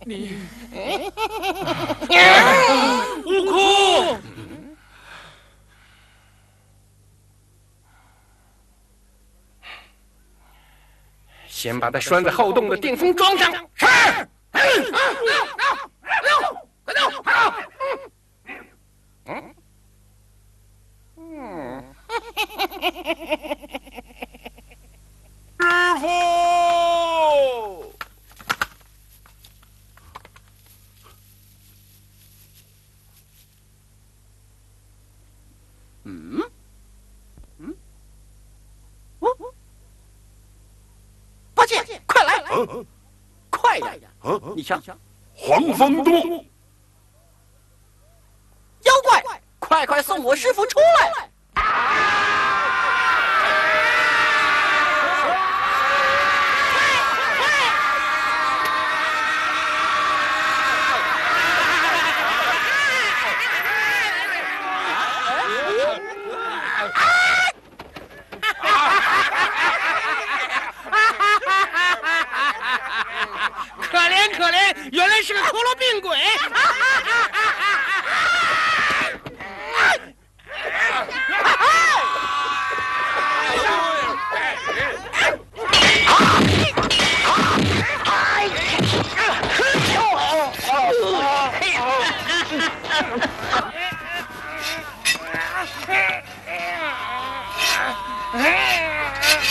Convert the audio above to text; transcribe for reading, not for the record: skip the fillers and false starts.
你， 悟空， 先把它拴在后洞的电风桩上。是。快走！ 师傅。 八戒，快来！快点！你瞧， 黄风洞， 妖怪，快送我师傅出来！